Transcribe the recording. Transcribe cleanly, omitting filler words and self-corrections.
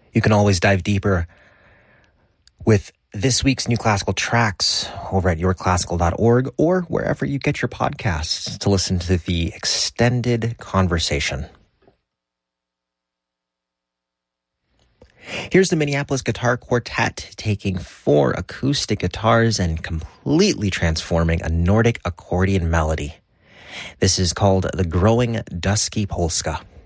You can always dive deeper with this week's new classical tracks over at yourclassical.org or wherever you get your podcasts to listen to the extended conversation. Here's the Minneapolis Guitar Quartet taking 4 acoustic guitars and completely transforming a Nordic accordion melody. This is called The Growing Dusky Polska.